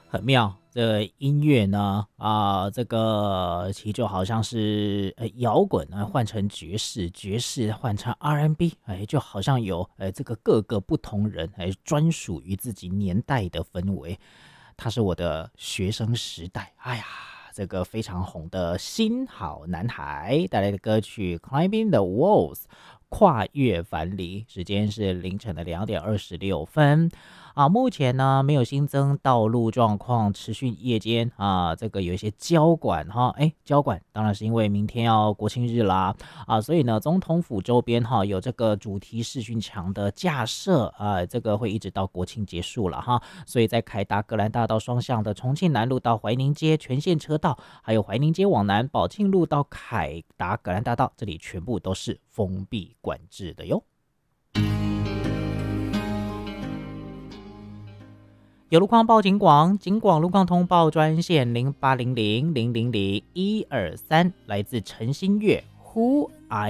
很妙。这个音乐呢，这个其实就好像是摇滚呢换成爵士，爵士换成 R&B，就好像有这个各个不同人专属于自己年代的氛围。它是我的学生时代，哎呀，这个非常红的新好男孩带来的歌曲《Climbing the Walls》。跨越樊篱，时间是凌晨的2:26目前呢没有新增道路状况，持续夜间这个有一些交管交管当然是因为明天要国庆日啦所以呢总统府周边有这个主题视讯墙的架设这个会一直到国庆结束了所以在凯达格兰大道双向的重庆南路到怀宁街全线车道，还有怀宁街往南宝庆路到凯达格兰大道，这里全部都是封闭管制的哟。有路况报警广，警广路况通报专线0800000123，来自陈新月 Who